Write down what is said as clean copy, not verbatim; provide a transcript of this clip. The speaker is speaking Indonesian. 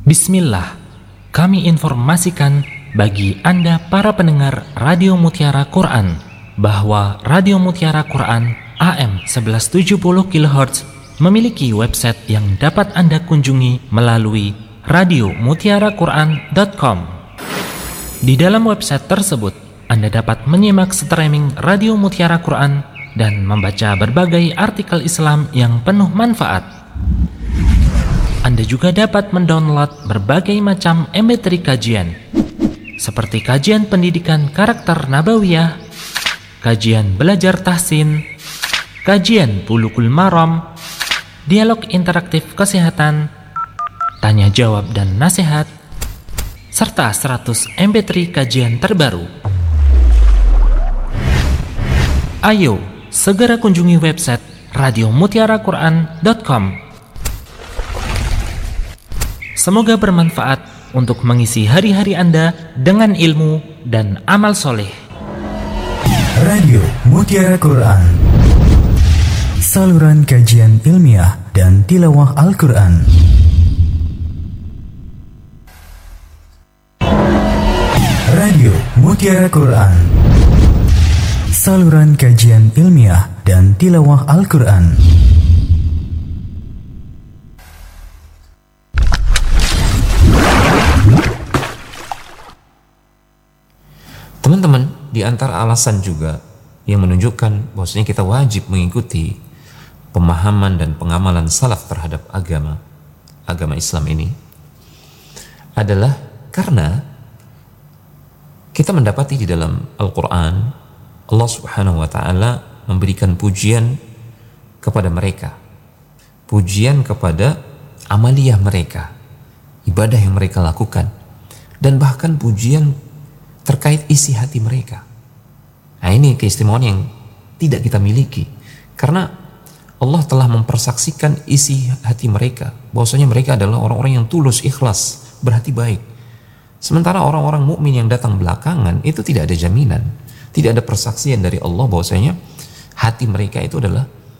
Bismillah, kami informasikan bagi Anda para pendengar Radio Mutiara Quran bahwa Radio Mutiara Quran AM 1170 kHz memiliki website yang dapat Anda kunjungi melalui radiomutiaraquran.com. Di dalam website tersebut, Anda dapat menyimak streaming Radio Mutiara Quran dan membaca berbagai artikel Islam yang penuh manfaat. Anda juga dapat mendownload berbagai macam MP3 kajian, seperti kajian pendidikan karakter Nabawiyah, kajian belajar tahsin, kajian Bulughul Maram, dialog interaktif kesehatan, tanya jawab dan nasihat, serta 100 MP3 kajian terbaru. Ayo, segera kunjungi website radiomutiaraquran.com. Semoga bermanfaat untuk mengisi hari-hari Anda dengan ilmu dan amal soleh. Radio Mutiara Quran, saluran kajian ilmiah dan tilawah Al-Quran. Radio Mutiara Quran, saluran kajian ilmiah dan tilawah Al-Quran. Teman-teman, di antara alasan juga yang menunjukkan bahwasanya kita wajib mengikuti pemahaman dan pengamalan salaf terhadap agama Islam ini adalah karena kita mendapati di dalam Al-Quran Allah Subhanahu wa Ta'ala memberikan pujian kepada mereka, pujian kepada amaliyah mereka, ibadah yang mereka lakukan, dan bahkan pujian terkait isi hati mereka. Nah, ini keistimewaan yang tidak kita miliki, karena Allah telah mempersaksikan isi hati mereka, bahwasanya mereka adalah orang-orang yang tulus, ikhlas, berhati baik. Sementara orang-orang mukmin yang datang belakangan itu tidak ada jaminan, tidak ada persaksian dari Allah bahwasanya hati mereka itu adalah